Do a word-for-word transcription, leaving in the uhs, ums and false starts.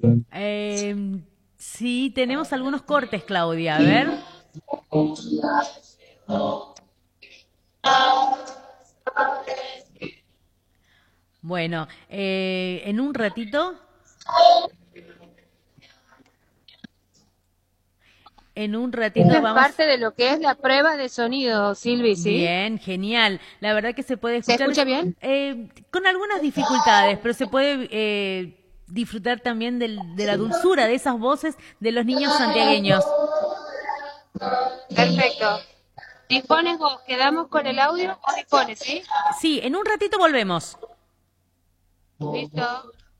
Eh, sí, tenemos algunos cortes, Claudia. A ver. Bueno, eh, en un ratito, en un Esto ratito es vamos. parte de lo que es la prueba de sonido, Silvi, ¿sí? Bien, genial. La verdad que se puede ¿Se escuchar escucha bien? eh, con algunas dificultades, pero se puede eh, disfrutar también del- de la dulzura de esas voces de los niños santiagueños. Perfecto. ¿Dispones vos? ¿Quedamos con el audio o dispones, sí? Sí, en un ratito volvemos. Listo.